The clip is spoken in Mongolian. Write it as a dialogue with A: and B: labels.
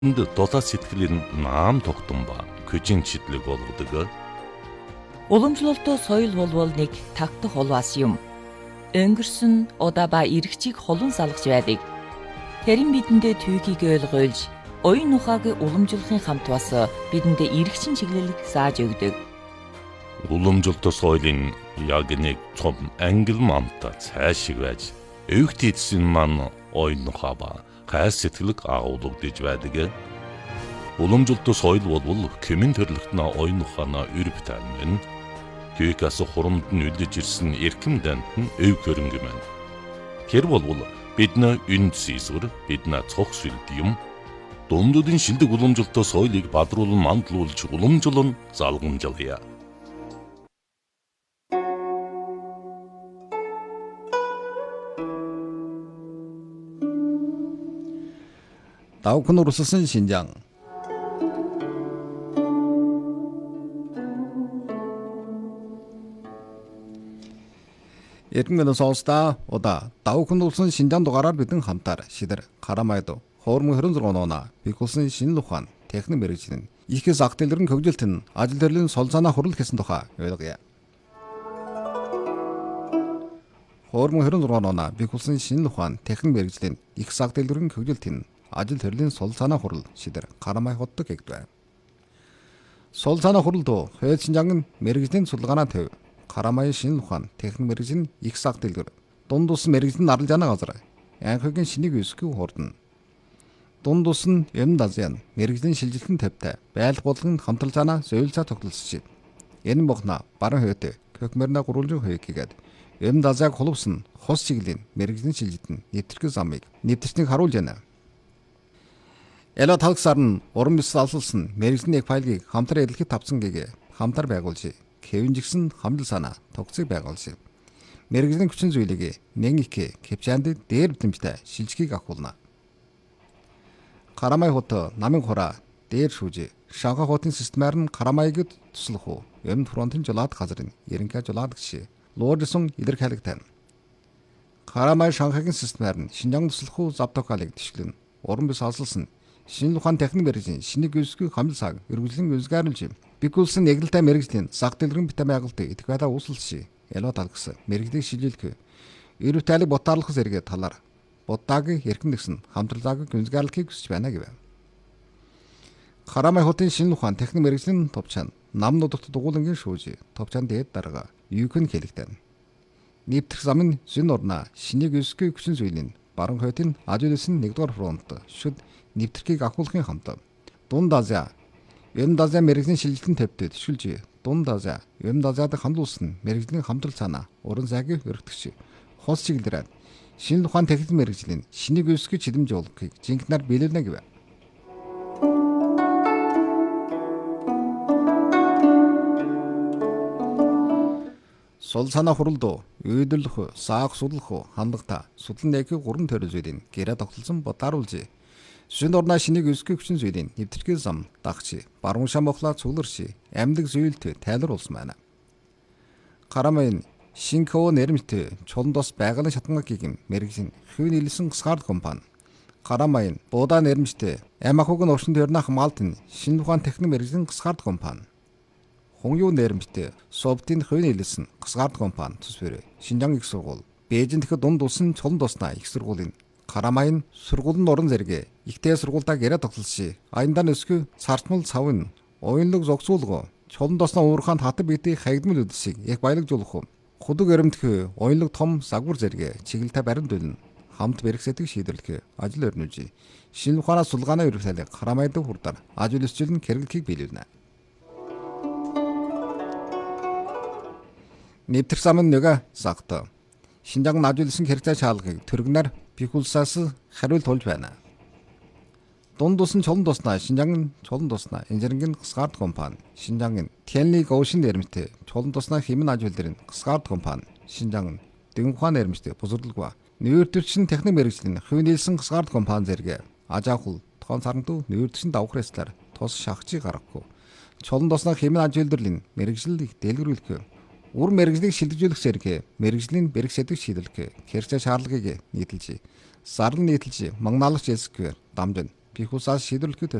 A: Энд дулаан сэтгэлийн наам тогтсон ба көжин чидлэг болгодог.
B: Уламжлалтаа соёл болвол нэг тагтах улваас юм. Өнгөрсөн удаа ба эргчийг холон салгаж байдаг. Харин бидэндээ түүхийг ойлгуулж, оюун ухааг уламжлахын хамт бас бидэндээ эргчин чиглэлийг зааж өгдөг.
A: Уламжлалт соёлын яг нэг цом ангил мамта цаашиг байж, өвгт эдсэн маань оюун ухаа ба гай сэтгэлэг агуулгадж байдаг. Уламжлалт соёл болвол кемэн төрлөختнө оюун ухаанаа өрөв таймын. Түүхээс хурамд нь үлдэж ирсэн эрхэм дант нь өв хөрөнгө маань. Тэр болвол бидний үнд сийсвэр, бидний цог сүлд юм. Дундуудын шилдэг уламжлалт соёлыг бадруулан мандлуулж уламжлан залгамжлая.
C: 다우큰 우르스슨 신장 эргэн сонсда удаа 다우큰 우르스슨 신장 дугаараар бидэн хамтаар шидэр карамайдо хоормон 26 оноо бигулсан шинэ ухаан техник мэргэжлийн их зах дэлгэрэн хөгжилт нь ажил төрлийн сол санаа хурал гэсэн тухай ойлгоё. Хоормон 26 оноо бигулсан шинэ ухаан техник мэргэжлийн их зах дэлгэрэн хөгжилт нь ажил төрлийн сол санаа хурал шидэр карамай хотдог гэгдвэ. Сол санаа хуралд хууль шинжаан мэргэжлийн судалгаанаа төв карамай шинэ ухаан техник мэргэжлийн их зах дэлгэр дунд ус мэргэжлийн арал жана газар анхигийн шинийг өсгөх хурдан. Дунд ус нь юм дазян мэргэжлийн шилжилтэн тавьтай байлг болгон хамтрал цаана зөвлөцөө тогтолцож. Энэ бохна баран хөөтэй көкмөрнө гурвалжин хөөгээд юм дазяг холовсон хос чиглийн мэргэжлийн шилжилтэн нэвтрэх замыг нэвтрчнийг харуулж байна. Эло талгсаар нь уран бис алсалсан мэргэжлийн нэг файлыг хамтар эдлэхэд тавцсан гэгээ хамтар байгуулж кевинжигсэн хамдал санаа тогцыг байгуулж мэргэжлийн хүчин зүйлийг нэг их кепчаанд дээр битэмжтэй шилжихийг ахуулна. Карамай хот намын хураа дээр шүүж Шанхай хотын системээр нь Карамайг туслах уу юм фронтын жолоод газрын ерөнхий жолоод гişи лууржсэн илэрхийлэгтэй. Карамай Шанхайгийн системээр нь Шинжаан туслах уу завтокалыг төшлөн уран бис алсалсан шинэ ухаан техник мэргэжлийн шинийг өсгөх хамдал цаг эргэлзэн өзгөөрлж бигүүлсэн нэглэлтэй мэргэжлийн зах дэлгэрэн битэм байгуултыг идэх байда үүсэлж яло талгсан мэргэжлийг шилжүүлэх эрүү тайлыг ботаарлах зэрэг талаар боддааг эрхэм нэгсэн хамтралааг гүнзгийрлэхийг хүсэж байна гэв. Карамай хотын шинэ ухаан техник мэргэжлийн товчаан нам нутагт дугуулангийн шүүж товчаан дээд дарга юухэн хэлэгдэн. Нэвтрэх зам нь зэн орноо шинийг өсгөх хүчин зүйлийн баран хойтын ажуулсан нэгдүгээр фронт шүд нэвтрхийг ахуулахын хамт Дунд Азия Юм Азия мэргэжлийн шилжилтэн тавьдаг төшгөлж Дунд Азия Юм Азиад хандуулсан мэргэжлийн хамтрал цаана уран сайгийг өргөтгч хос чиглэлээр шинэ ухаан техник мэргэжлийн шинийг өсгөх чидэмж болгохыг жинхэнээр биелүүлнэ гэв. Сол санаа хуралд үйдэрлэх саах судлах хандлагатай судлан нэхийг 3 төрөл зүйлийн гэрээ тогтолцсон бодааруулж шинэ орноо шинийг өсгөх хүчин зүйлийн нэвтрэх зам дагч баруун шам бохлаа цугларч амьдаг зүйлт тайлбар болсон байна. Карамайн Шинкоо нэрмэт чулундос байгалийн шатангагийн мэргэжлийн хувийн нийлсэн гасгард компани Карамайн Буда нэрмэт Амахуг нь орчин төрнөх Малтын шинэ ухаан техник мэргэжлийн гасгард компани Хонgyуу нэрмэт Совтын хувийн нийлсэн гасгард компани төсвөр Шинжаан их сургууль Бээжин дэх дунд улсын чулундосноо их сургуулийн Карамайн сургуулийн орон зэрэг ихтэй сургуультай гэрээ тогтолцсон. Аяндан өсгөө цартмал цавн оюунлог зогсуулгоо чулундосноо уурхаанд хатар битий хаягдмал үдсийг яг баялагжуулах. Худаг өрөмтгөө оюунлог том загвар зэрэг чиглэлтэй барин дөлн хамт бэрхсэдэг шийдвэрлэх ажил өрнөж шинэ ухаанаа сулгааны ерөнхийлөг Карамайд хурдар ажил өсчил нь хэрэглэхийг биелүүлнэ. Нэвтрэх зам нь нэг загт Шинжаан ажиулсан хэрэгцээ шаалгыг төргнөр бихулсаас хариулт болж байна. Дунд усан чулуун туснаа Шинжаан чулуун туснаа инженерийн гасгард компани Шинжаан Тянлиг Оушин нэрмэт чулуун туснаа хэмнэн ажил дэрэн гасгард компани Шинжаан Дэн ухаан нэрмэт бузарлага нүүртөрчин техник мэргэжлийн хувийн нийлсэн гасгард компани зэрэг ажаахул тоон саранту нүүртөрчин давхрээслэр тус шахчийг гаргахгүй чулуун туснаа хэмнэн ажил дэрлийн мэргэжлийг дэлгэрүүлэх ур мэргэжлийг шилжүүлэх зэрэг мэргэжлийн бэрхшээдэг шийдвэрлэх хэрэгцээ шаардлагыг нийтэлж зарлан нийтэлж магнаалгч ялсгээр дамжин Пихусаас шийдвэрлэхэд